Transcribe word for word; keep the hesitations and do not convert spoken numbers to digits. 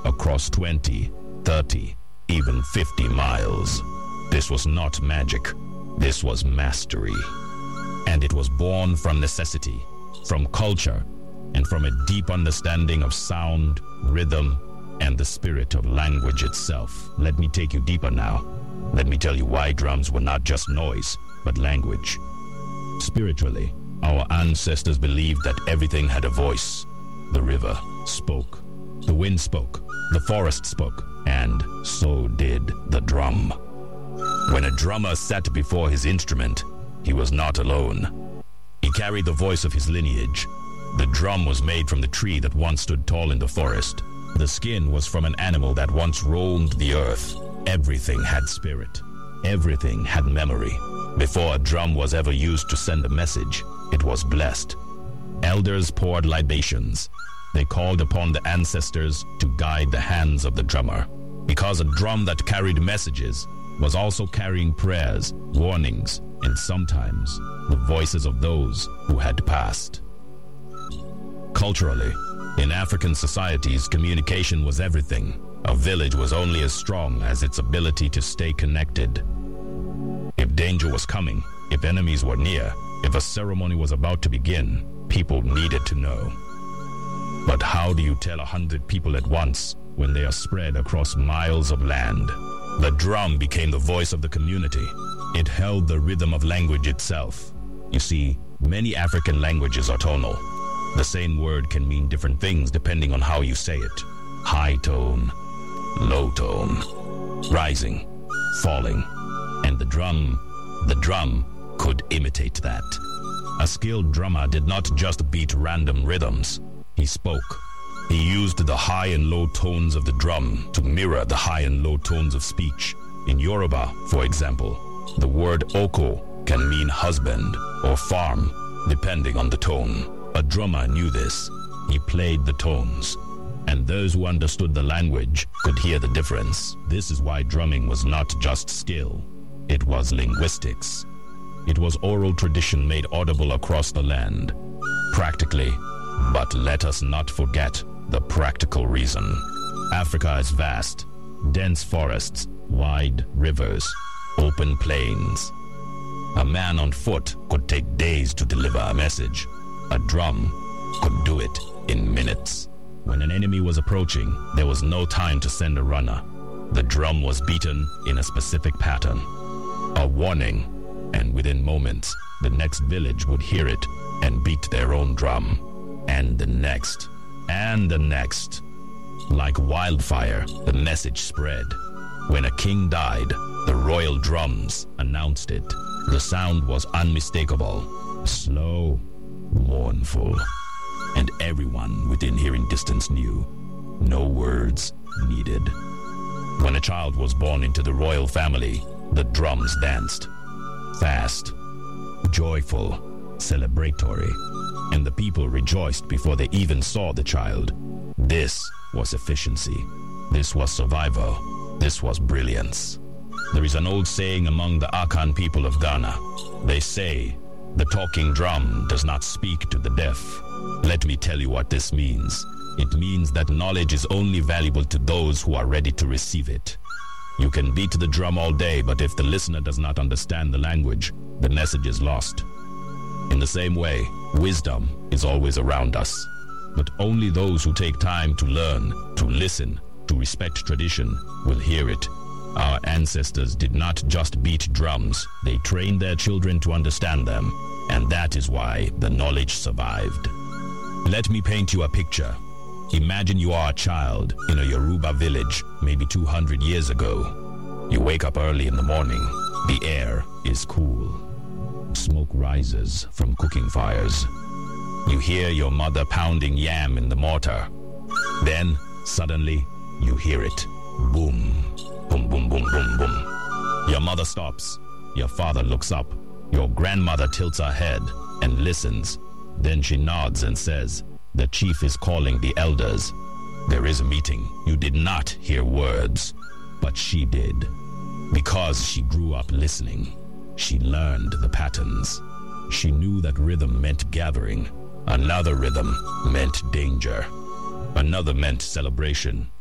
across twenty, thirty, even fifty miles. This was not magic. This was mastery. And it was born from necessity, from culture, and from a deep understanding of sound, rhythm, and the spirit of language itself. Let me take you deeper now. Let me tell you why drums were not just noise, but language. Spiritually, our ancestors believed that everything had a voice. The river spoke, the wind spoke, the forest spoke, and so did the drum. When a drummer sat before his instrument, he was not alone. He carried the voice of his lineage. The drum was made from the tree that once stood tall in the forest. The skin was from an animal that once roamed the earth. Everything had spirit. Everything had memory. Before a drum was ever used to send a message, it was blessed. Elders poured libations. They called upon the ancestors to guide the hands of the drummer, because a drum that carried messages was also carrying prayers, warnings, and sometimes the voices of those who had passed. Culturally, in African societies, communication was everything. A village was only as strong as its ability to stay connected. If danger was coming, if enemies were near, if a ceremony was about to begin, people needed to know. But how do you tell a hundred people at once when they are spread across miles of land? The drum became the voice of the community. It held the rhythm of language itself. You see, many African languages are tonal. The same word can mean different things depending on how you say it. High tone, low tone, rising, falling. And the drum, the drum could imitate that. A skilled drummer did not just beat random rhythms. He spoke. He used the high and low tones of the drum to mirror the high and low tones of speech. In Yoruba, for example, the word oko can mean husband or farm, depending on the tone. A drummer knew this. He played the tones, and those who understood the language could hear the difference. This is why drumming was not just skill. It was linguistics. It was oral tradition made audible across the land. Practically, but let us not forget the practical reason. Africa is vast, dense forests, wide rivers, open plains. A man on foot could take days to deliver a message. A drum could do it in minutes. When an enemy was approaching, there was no time to send a runner. The drum was beaten in a specific pattern. A warning, and within moments, the next village would hear it and beat their own drum. And the next, and the next. Like wildfire, the message spread. When a king died, the royal drums announced it. The sound was unmistakable, slow, mournful, and everyone within hearing distance knew. No words needed. When a child was born into the royal family, the drums danced. Fast, joyful, celebratory, and the people rejoiced before they even saw the child. This was efficiency. This was survival. This was brilliance. There is an old saying among the Akan people of Ghana. They say, the talking drum does not speak to the deaf. Let me tell you what this means. It means that knowledge is only valuable to those who are ready to receive it. You can beat the drum all day, but if the listener does not understand the language, the message is lost. In the same way, wisdom is always around us, but only those who take time to learn, to listen, to respect tradition will hear it. Our ancestors did not just beat drums, they trained their children to understand them, and that is why the knowledge survived. Let me paint you a picture. Imagine you are a child in a Yoruba village, maybe two hundred years ago. You wake up early in the morning. The air is cool. Smoke rises from cooking fires. You hear your mother pounding yam in the mortar. Then, suddenly, you hear it. Boom. Boom, boom, boom, boom, boom. Your mother stops. Your father looks up. Your grandmother tilts her head and listens. Then she nods and says, the chief is calling the elders. There is a meeting. You did not hear words, but she did. Because she grew up listening. She learned the patterns. She knew that rhythm meant gathering. Another rhythm meant danger. Another meant celebration.